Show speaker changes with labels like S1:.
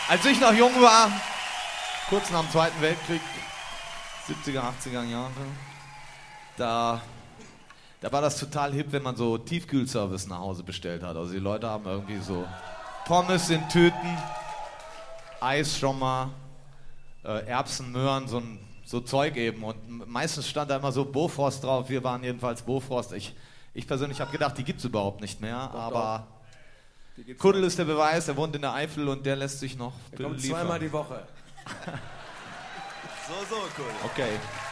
S1: Als ich noch jung war, kurz nach dem Zweiten Weltkrieg, 70er, 80er Jahre, da war das total hip, wenn man so Tiefkühlservice nach Hause bestellt hat. Also die Leute haben irgendwie so Pommes in Tüten, Eis schon mal, Erbsen, Möhren, so Zeug eben. Und meistens stand da immer so Bofrost drauf. Wir waren jedenfalls Bofrost. Ich persönlich habe gedacht, die gibt es überhaupt nicht mehr.
S2: Doch,
S1: aber
S2: doch.
S1: Kuddel ist der Beweis, er wohnt in der Eifel und der lässt sich noch
S2: Er kommt
S1: beliefern.
S2: zweimal die Woche.
S3: So, cool.
S1: Okay.